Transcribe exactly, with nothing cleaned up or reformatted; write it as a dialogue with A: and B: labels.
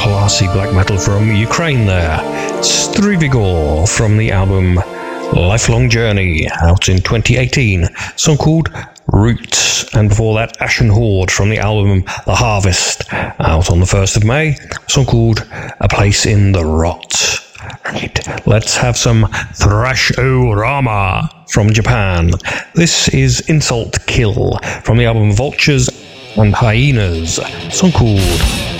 A: classy black metal from Ukraine there. Strivigor from the album Lifelong Journey, out in twenty eighteen, song called Roots, and before that Ashen Horde from the album The Harvest, out on the first of May, song called A Place in the Rot. Right, let's have some Thrash-O-Rama from Japan. This is Insult Kill from the album Vultures and Hyenas, song called